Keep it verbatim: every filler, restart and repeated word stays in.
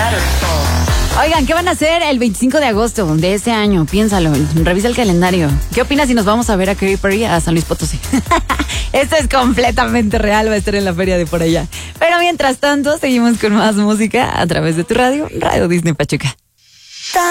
Oigan, ¿qué van a hacer el veinticinco de agosto de este año? Piénsalo, revisa el calendario. ¿Qué opinas si nos vamos a ver a Katy Perry a San Luis Potosí? Esto es completamente real, va a estar en la feria de por allá. Pero mientras tanto, seguimos con más música a través de tu radio, Radio Disney Pachuca.